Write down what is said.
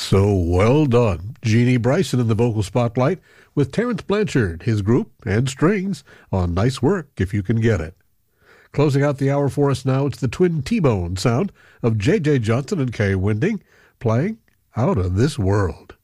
So well done. Jeannie Bryson in the vocal spotlight with Terrence Blanchard, his group, and strings on Nice Work If You Can Get It. Closing out the hour for us now, it's the twin T-Bone sound of J.J. Johnson and Kay Winding playing Out of This World.